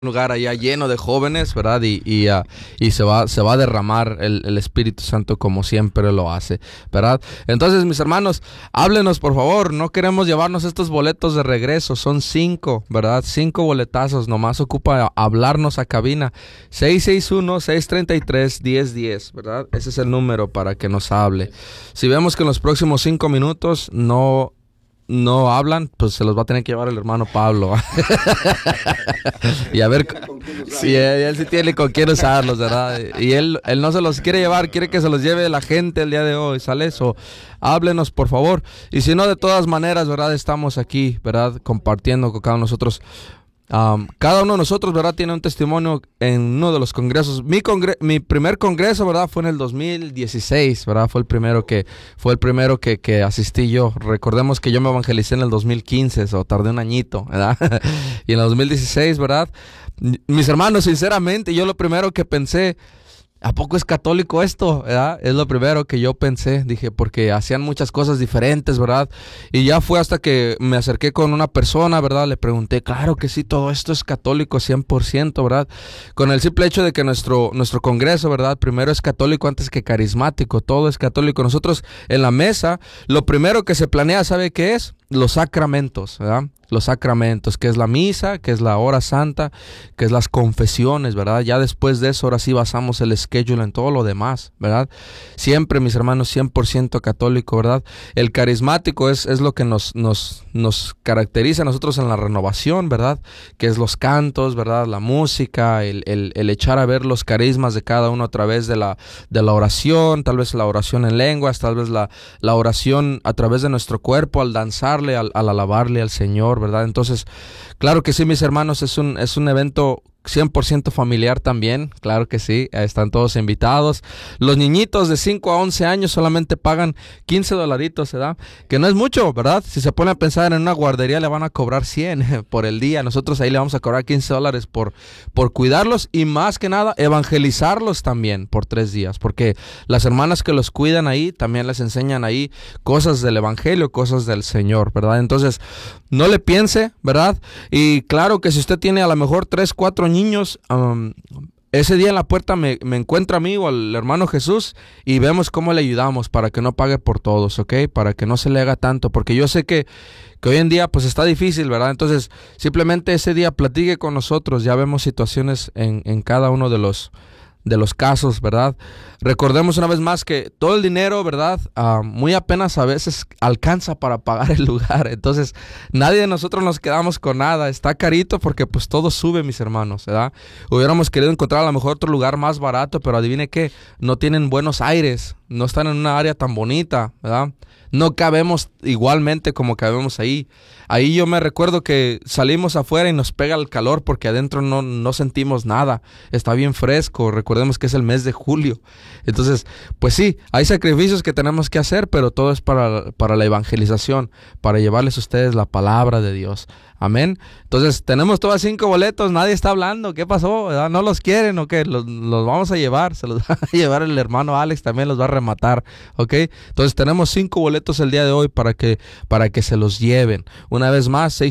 lugar allá lleno de jóvenes, ¿verdad? Y se va a derramar el Espíritu Santo como siempre lo hace, ¿verdad? Entonces, mis hermanos, háblenos por favor, no queremos llevarnos estos boletos de regreso, son 5, ¿verdad? 5 boletazos, nomás ocupa hablarnos a cabina, 661-633-1010, ¿verdad? Ese es el número para que nos hable. Si vemos que en los próximos 5 minutos no hablan, pues se los va a tener que llevar el hermano Pablo. Y a ver, si él sí tiene con quién usarlos, ¿verdad? Y él no se los quiere llevar, quiere que se los lleve la gente el día de hoy, ¿sale? Eso, háblenos por favor. Y si no, de todas maneras, ¿verdad? Estamos aquí, ¿verdad? Compartiendo con cada uno de nosotros. Cada uno de nosotros, ¿verdad? Tiene un testimonio en uno de los congresos. Mi primer congreso, ¿verdad? Fue en el 2016, ¿verdad? Fue el primero que asistí yo. Recordemos que yo me evangelicé en el 2015, o tardé un añito, ¿verdad? Y en el 2016, ¿verdad? Mis hermanos, sinceramente, yo lo primero que pensé, ¿a poco es católico esto? ¿Verdad? Es lo primero que yo pensé, dije, porque hacían muchas cosas diferentes, ¿verdad? Y ya fue hasta que me acerqué con una persona, ¿verdad? Le pregunté, claro que sí, todo esto es católico 100%, ¿verdad? Con el simple hecho de que nuestro congreso, ¿verdad? Primero es católico antes que carismático, todo es católico. Nosotros en la mesa, lo primero que se planea, ¿sabe qué es? Los sacramentos, ¿verdad? Los sacramentos, que es la misa, que es la hora santa, que es las confesiones, ¿verdad? Ya después de eso, ahora sí basamos el schedule en todo lo demás, ¿verdad? Siempre, mis hermanos, 100% católico, ¿verdad? El carismático es lo que nos caracteriza a nosotros en la renovación, ¿verdad? Que es los cantos, ¿verdad? La música, el echar a ver los carismas de cada uno a través de la oración, tal vez la oración en lenguas, tal vez la oración a través de nuestro cuerpo, al danzarle, al alabarle al Señor, ¿verdad? Entonces, claro que sí, mis hermanos, es un evento 100% familiar también, claro que sí, están todos invitados. Los niñitos de 5 a 11 años solamente pagan $15, ¿verdad? Que no es mucho, ¿verdad? Si se pone a pensar en una guardería le van a cobrar 100 por el día. Nosotros ahí le vamos a cobrar $15 por cuidarlos y más que nada evangelizarlos también por 3 días, porque las hermanas que los cuidan ahí también les enseñan ahí cosas del evangelio, cosas del Señor, ¿verdad? Entonces, no le piense, ¿verdad? Y claro que si usted tiene a lo mejor 3, 4 niños, ese día en la puerta me encuentra a mí o al hermano Jesús y vemos cómo le ayudamos para que no pague por todos, ¿ok? Para que no se le haga tanto, porque yo sé que hoy en día pues está difícil, ¿verdad? Entonces simplemente ese día platique con nosotros, ya vemos situaciones en cada uno de los casos, ¿verdad? Recordemos una vez más que todo el dinero, ¿verdad? Muy apenas a veces alcanza para pagar el lugar. Entonces, nadie de nosotros nos quedamos con nada. Está carito porque pues todo sube, mis hermanos, ¿verdad? Hubiéramos querido encontrar a lo mejor otro lugar más barato, pero adivine qué, no tienen buenos aires, no están en una área tan bonita, ¿verdad? No cabemos igualmente como cabemos ahí. Ahí yo me recuerdo que salimos afuera y nos pega el calor porque adentro no sentimos nada. Está bien fresco. Recordemos que es el mes de julio. Entonces, pues sí, hay sacrificios que tenemos que hacer, pero todo es para la evangelización, para llevarles a ustedes la palabra de Dios. Amén. Entonces, tenemos todas 5 boletos, nadie está hablando. ¿Qué pasó? ¿Verdad? ¿No los quieren o qué? Los vamos a llevar, se los va a llevar el hermano Alex, también los va a rematar, ¿ok? Entonces, tenemos 5 boletos el día de hoy para que se los lleven. Una vez más,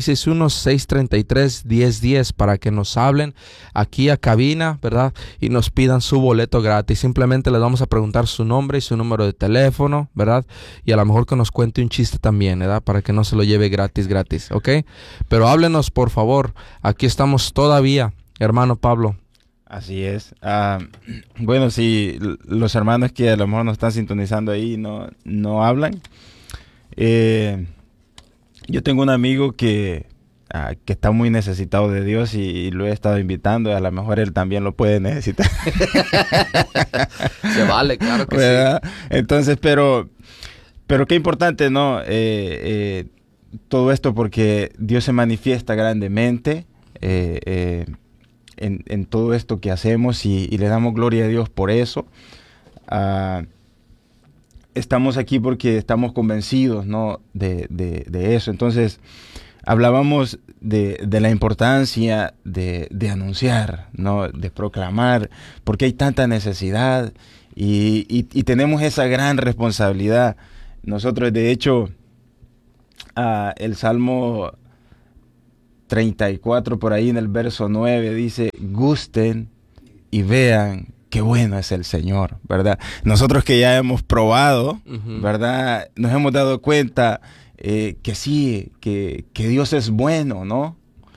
661-633-1010 para que nos hablen aquí a cabina, ¿verdad? Y nos pidan su boleto gratis. Simplemente les vamos a preguntar su nombre y su número de teléfono, ¿verdad? Y a lo mejor que nos cuente un chiste también, ¿verdad? Para que no se lo lleve gratis, ¿ok? Pero háblenos, por favor. Aquí estamos todavía, hermano Pablo. Así es. Bueno, si los hermanos que a lo mejor nos están sintonizando ahí no hablan. Yo tengo un amigo que está muy necesitado de Dios y lo he estado invitando y a lo mejor él también lo puede necesitar. Se vale, claro que ¿verdad? sí. Entonces, pero qué importante, ¿no? Todo esto porque Dios se manifiesta grandemente en todo esto que hacemos y le damos gloria a Dios por eso. Estamos aquí porque estamos convencidos, ¿no? de eso. Entonces, hablábamos de la importancia de anunciar, ¿no? De proclamar, porque hay tanta necesidad y tenemos esa gran responsabilidad. Nosotros, de hecho, el Salmo 34, por ahí en el verso 9, dice, gusten y vean qué bueno es el Señor, ¿verdad? Nosotros que ya hemos probado, ¿verdad? Nos hemos dado cuenta que sí, que Dios es bueno, ¿no?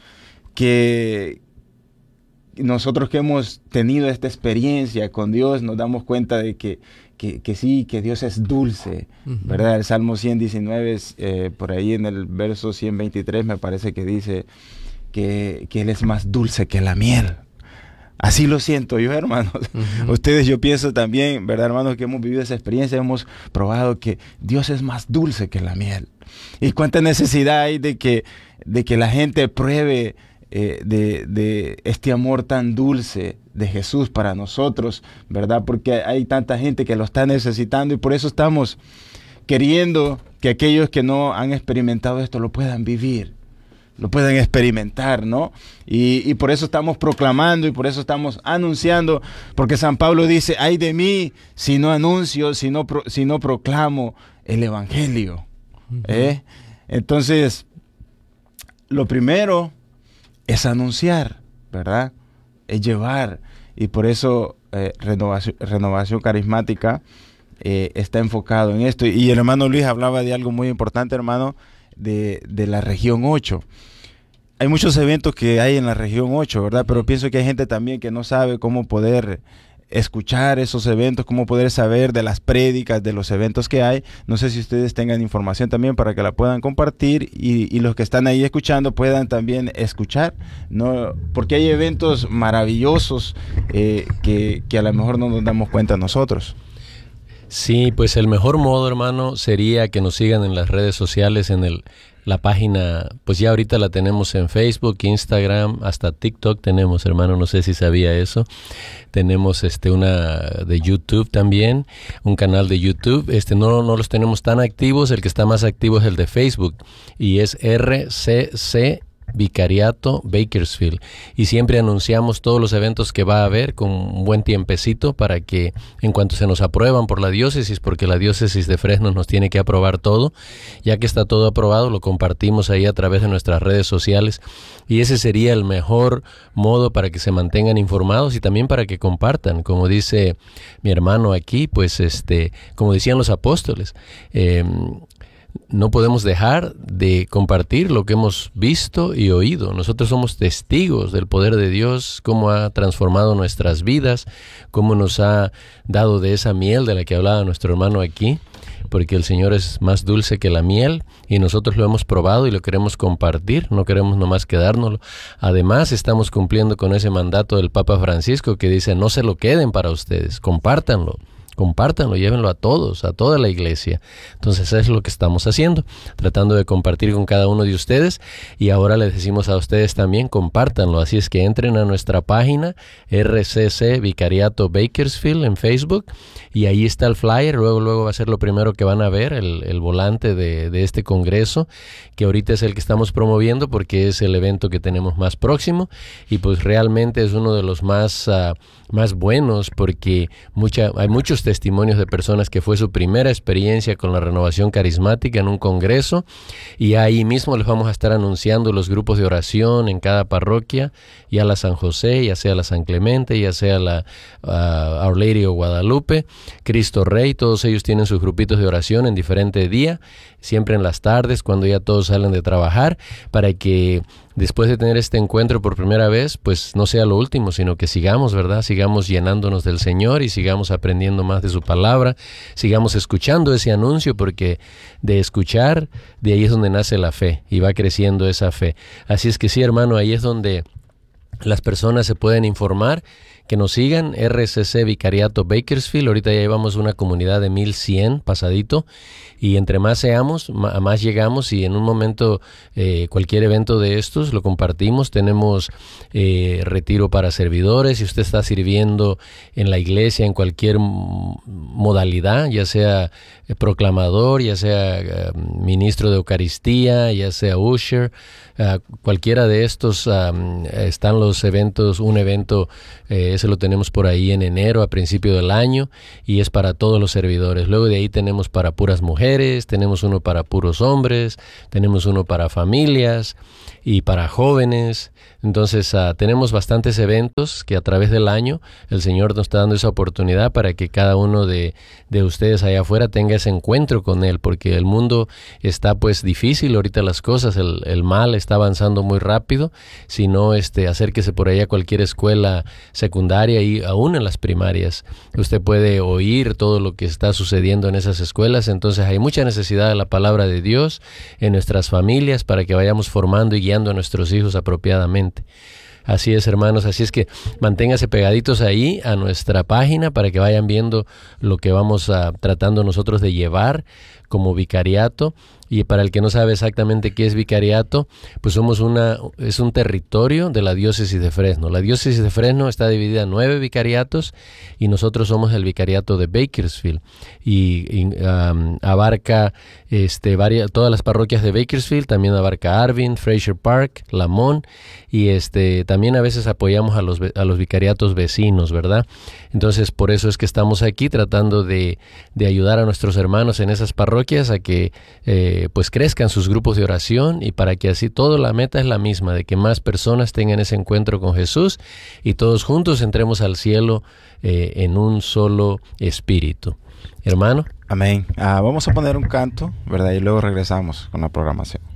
Que nosotros que hemos tenido esta experiencia con Dios nos damos cuenta de que sí, que Dios es dulce, ¿verdad? El Salmo 119, por ahí en el verso 123 me parece que dice que Él es más dulce que la miel. Así lo siento yo, hermanos. Ustedes, yo pienso también, ¿verdad, hermanos? Que hemos vivido esa experiencia, hemos probado que Dios es más dulce que la miel. Y cuánta necesidad hay de que la gente pruebe de este amor tan dulce de Jesús para nosotros, ¿verdad? Porque hay tanta gente que lo está necesitando y por eso estamos queriendo que aquellos que no han experimentado esto lo puedan vivir, lo puedan experimentar, ¿no? Y por eso estamos proclamando y por eso estamos anunciando, porque San Pablo dice, ay de mí si no anuncio, si no proclamo el Evangelio. Entonces, lo primero es anunciar, ¿verdad? Es llevar. Y por eso Renovación Carismática está enfocado en esto. Y el hermano Luis hablaba de algo muy importante, hermano, de la región 8. Hay muchos eventos que hay en la región 8, ¿verdad? Pero pienso que hay gente también que no sabe cómo poder escuchar esos eventos, cómo poder saber de las prédicas, de los eventos que hay. No sé si ustedes tengan información también para que la puedan compartir y los que están ahí escuchando puedan también escuchar, ¿no? Porque hay eventos maravillosos que a lo mejor no nos damos cuenta nosotros. Sí, pues el mejor modo, hermano, sería que nos sigan en las redes sociales, la página, pues ya ahorita la tenemos en Facebook, Instagram, hasta TikTok tenemos, hermano, no sé si sabía eso. Tenemos una de YouTube también, un canal de YouTube. No los tenemos tan activos, el que está más activo es el de Facebook y es RCC Vicariato Bakersfield, y siempre anunciamos todos los eventos que va a haber con un buen tiempecito para que en cuanto se nos aprueban por la diócesis, porque la diócesis de Fresno nos tiene que aprobar todo, ya que está todo aprobado, lo compartimos ahí a través de nuestras redes sociales y ese sería el mejor modo para que se mantengan informados y también para que compartan, como dice mi hermano aquí, pues como decían los apóstoles, no podemos dejar de compartir lo que hemos visto y oído. Nosotros somos testigos del poder de Dios, cómo ha transformado nuestras vidas, cómo nos ha dado de esa miel de la que hablaba nuestro hermano aquí, porque el Señor es más dulce que la miel y nosotros lo hemos probado y lo queremos compartir, no queremos nomás quedárnoslo. Además, estamos cumpliendo con ese mandato del Papa Francisco que dice, no se lo queden para ustedes, compártanlo, llévenlo a todos, a toda la iglesia. Entonces eso es lo que estamos haciendo, tratando de compartir con cada uno de ustedes y ahora les decimos a ustedes también, compártanlo. Así es que entren a nuestra página RCC Vicariato Bakersfield en Facebook y ahí está el flyer, luego va a ser lo primero que van a ver, el volante de este congreso, que ahorita es el que estamos promoviendo porque es el evento que tenemos más próximo y pues realmente es uno de los más buenos porque hay muchos testimonios de personas que fue su primera experiencia con la renovación carismática en un congreso y ahí mismo les vamos a estar anunciando los grupos de oración en cada parroquia, ya la San José, ya sea la San Clemente, ya sea la Our Lady of Guadalupe, Cristo Rey, todos ellos tienen sus grupitos de oración en diferente día, siempre en las tardes cuando ya todos salen de trabajar, para que después de tener este encuentro por primera vez, pues no sea lo último, sino que sigamos, ¿verdad? Sigamos llenándonos del Señor y sigamos aprendiendo más de su palabra, sigamos escuchando ese anuncio, porque de escuchar, de ahí es donde nace la fe y va creciendo esa fe. Así es que sí, hermano, ahí es donde las personas se pueden informar, que nos sigan, RCC Vicariato Bakersfield. Ahorita ya llevamos una comunidad de 1100 pasadito y entre más seamos, más llegamos y en un momento cualquier evento de estos lo compartimos. Tenemos retiro para servidores. Si usted está sirviendo en la iglesia en cualquier modalidad, ya sea proclamador, ya sea ministro de Eucaristía, ya sea usher, cualquiera de estos están los eventos, un evento, ese lo tenemos por ahí en enero, a principio del año, y es para todos los servidores. Luego de ahí tenemos para puras mujeres, tenemos uno para puros hombres, tenemos uno para familias y para jóvenes. Entonces tenemos bastantes eventos que a través del año el Señor nos está dando esa oportunidad para que cada uno de ustedes allá afuera tenga ese encuentro con Él, porque el mundo está pues difícil ahorita, las cosas, el mal está avanzando muy rápido. Si no, acérquese por ahí a cualquier escuela secundaria y aún en las primarias. Usted puede oír todo lo que está sucediendo en esas escuelas. Entonces hay mucha necesidad de la palabra de Dios en nuestras familias para que vayamos formando y guiando a nuestros hijos apropiadamente. Así es, hermanos, así es que manténganse pegaditos ahí a nuestra página para que vayan viendo lo que vamos tratando nosotros de llevar como vicariato. Y para el que no sabe exactamente qué es vicariato, pues es un territorio de la diócesis de Fresno. La diócesis de Fresno está dividida en 9 vicariatos y nosotros somos el vicariato de Bakersfield y abarca todas las parroquias de Bakersfield, también abarca Arvin, Fraser Park, Lamont, y también a veces apoyamos a los vicariatos vecinos, ¿verdad? Entonces por eso es que estamos aquí tratando de ayudar a nuestros hermanos en esas parroquias a que pues crezcan sus grupos de oración, y para que así la meta es la misma, de que más personas tengan ese encuentro con Jesús y todos juntos entremos al cielo en un solo espíritu. Hermano. Amén. Vamos a poner un canto, ¿verdad? Y luego regresamos con la programación.